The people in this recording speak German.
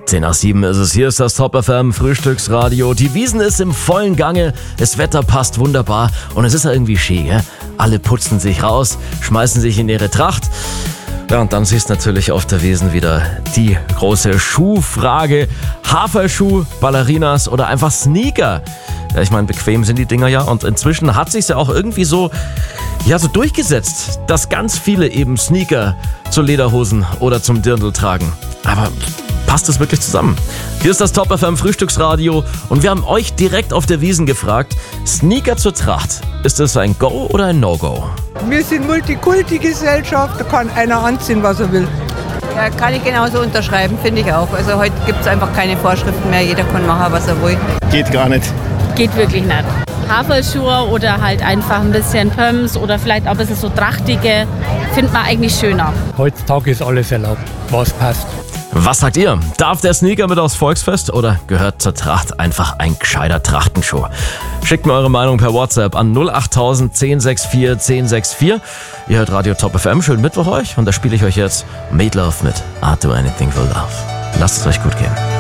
10:07 ist es. Hier ist das Top FM Frühstücksradio. Die Wiesn ist im vollen Gange. Das Wetter passt wunderbar. Und es ist ja irgendwie schön, gell? Alle putzen sich raus, schmeißen sich in ihre Tracht. Ja, und dann siehst du natürlich auf der Wiesn wieder die große Schuhfrage. Haferschuh, Ballerinas oder einfach Sneaker. Ja, ich meine, bequem sind die Dinger ja. Und inzwischen hat sich's ja auch irgendwie so durchgesetzt, dass ganz viele eben Sneaker zu Lederhosen oder zum Dirndl tragen. Aber passt das wirklich zusammen? Hier ist das Top FM Frühstücksradio und wir haben euch direkt auf der Wiesn gefragt, Sneaker zur Tracht, ist das ein Go oder ein No-Go? Wir sind Multikulti-Gesellschaft, da kann einer anziehen, was er will. Ja, kann ich genauso unterschreiben, finde ich auch. Also heute gibt es einfach keine Vorschriften mehr, jeder kann machen, was er will. Geht gar nicht. Geht wirklich nicht. Haferschuhe oder halt einfach ein bisschen Pumps oder vielleicht auch ein bisschen so trachtige, findet man eigentlich schöner. Heutzutage ist alles erlaubt, was passt. Was sagt ihr? Darf der Sneaker mit aufs Volksfest oder gehört zur Tracht einfach ein gescheiter Trachtenschuh? Schickt mir eure Meinung per WhatsApp an 08000 1064 1064. Ihr hört Radio Top FM. Schönen Mittwoch euch und da spiele ich euch jetzt Made Love mit I'd Do Anything for Love. Lasst es euch gut gehen.